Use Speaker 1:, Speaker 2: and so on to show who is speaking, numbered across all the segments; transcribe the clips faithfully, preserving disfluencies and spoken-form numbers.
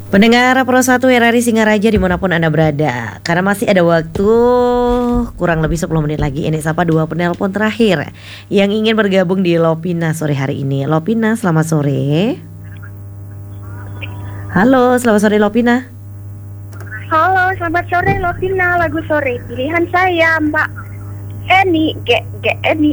Speaker 1: Pendengar Pro satu R R I Singaraja dimanapun Anda berada, karena masih ada waktu kurang lebih sepuluh menit lagi, ini sapa dua penelpon terakhir yang ingin bergabung di Lopina sore hari ini. Lopina, selamat sore. Halo, selamat sore Lopina.
Speaker 2: Halo, selamat sore Lopina. Lagu sore pilihan saya Mbak Eni, G G Eni.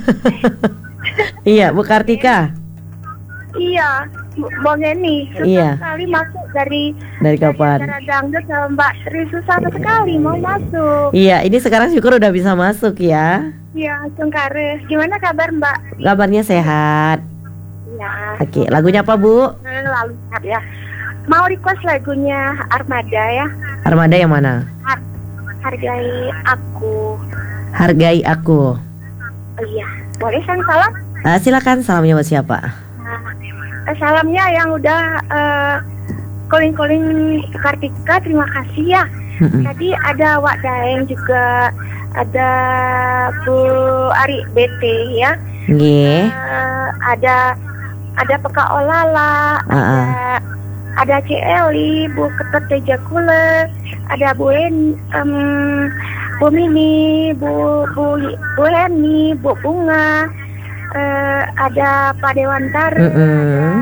Speaker 1: Iya, Bu Kartika.
Speaker 2: Iya, Mbak Eni. Susah
Speaker 1: Iya.
Speaker 2: sekali masuk dari
Speaker 1: Dari kapan?
Speaker 2: acara dangdut sama Mbak Tri, susah sekali mau masuk.
Speaker 1: Iya, ini sekarang syukur udah bisa masuk ya.
Speaker 2: Iya, Sungkares. Gimana kabar Mbak?
Speaker 1: Kabarnya sehat.
Speaker 2: Iya.
Speaker 1: Oke, lagunya apa Bu?
Speaker 2: Lalu ya. Mau request lagunya Armada ya.
Speaker 1: Armada yang mana?
Speaker 2: Har Hargai Aku.
Speaker 1: Hargai Aku.
Speaker 2: Oh, iya, boleh sang salam?
Speaker 1: Ah, silakan, salamnya buat siapa?
Speaker 2: Nah, salamnya yang udah uh, calling-calling Kartika, terima kasih ya.
Speaker 1: Mm-mm.
Speaker 2: Tadi ada Wak Daeng juga, ada Bu Ari B T ya.
Speaker 1: Nggih.
Speaker 2: Uh, ada ada Peka Olala,
Speaker 1: Ah, ah.
Speaker 2: ada ada C Eli, Bu Ketet Tejakule, ada Bu En, um, Bu Mini, Bu Bu Bu Heni, Bu Bunga, uh, ada Pak Dewantara,
Speaker 1: Mm-mm.
Speaker 2: ada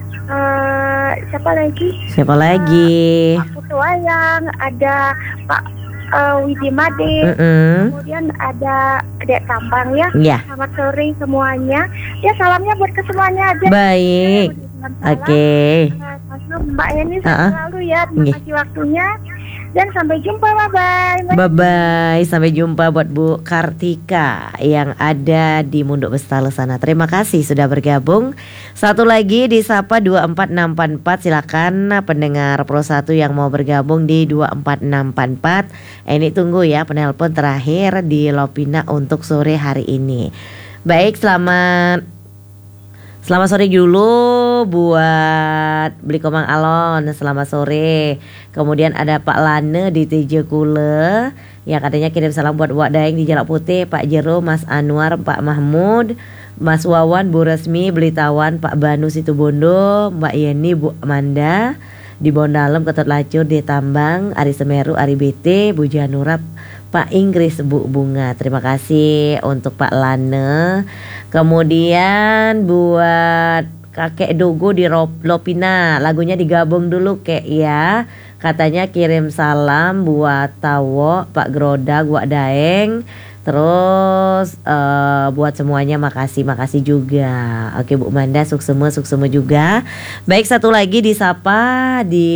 Speaker 2: uh, siapa lagi?
Speaker 1: Siapa lagi?
Speaker 2: Pak Putuayang, ada Pak uh, Widi Made,
Speaker 1: Mm-mm.
Speaker 2: kemudian ada Dek Tambang ya.
Speaker 1: Ya,
Speaker 2: Selamat sore semuanya. Ya salamnya buat ke semuanya aja.
Speaker 1: baik. Oke.
Speaker 2: Masuk Mbak Eni
Speaker 1: Ah, ah.
Speaker 2: selalu ya. Terima
Speaker 1: Nggih.
Speaker 2: kasih waktunya. Dan sampai jumpa, bye-bye.
Speaker 1: Bye-bye. Sampai jumpa buat Bu Kartika yang ada di Munduk Bestale sana. Terima kasih sudah bergabung. Satu lagi di Sapa dua empat enam empat empat. Silakan pendengar Pro satu yang mau bergabung di dua empat enam empat empat. Ini tunggu ya penelpon terakhir di Lopina untuk sore hari ini. Baik, selamat Selamat sore dulu buat Beli Komang Alon, selamat sore. Kemudian ada Pak Lane di Tejo Kule yang katanya kirim salam buat Wak Daeng di Jalak Putih, Pak Jero, Mas Anwar, Pak Mahmud, Mas Wawan, Bu Resmi, Belitawan, Pak Banu Situbondo, Mbak Yeni, Bu Amanda di Bondalem, Ketut Lacur di Tambang, Ari Semeru, Ari B T, Bu Janurap, Pak Inggris, Bu Bunga. Terima kasih untuk Pak Lane. Kemudian buat Kakek Dogo di Lopina, lagunya digabung dulu kek ya. Katanya kirim salam buat Tawo, Pak Grodag, Wak Daeng. Terus uh, buat semuanya makasih, makasih juga. Oke Bu Manda, sukseme, sukseme juga. Baik, satu lagi disapa di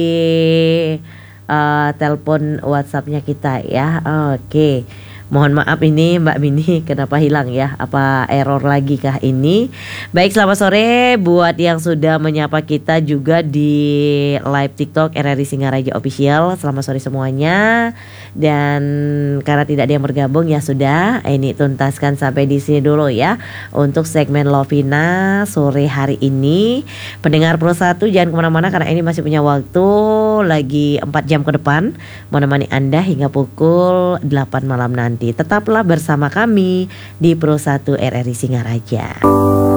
Speaker 1: uh, telepon WhatsAppnya kita ya. Oke. Mohon maaf ini Mbak Mini kenapa hilang ya, apa error lagi kah ini. Baik, selamat sore buat yang sudah menyapa kita juga di live TikTok R R I Singaraja Official. Selamat sore semuanya. Dan karena tidak ada yang bergabung ya sudah, ini tuntaskan sampai di sini dulu ya untuk segmen Lovina sore hari ini. Pendengar Pro satu jangan kemana-mana karena ini masih punya waktu lagi empat jam ke depan menemani Anda hingga pukul delapan malam nanti. Tetaplah bersama kami di Pro satu R R I Singaraja.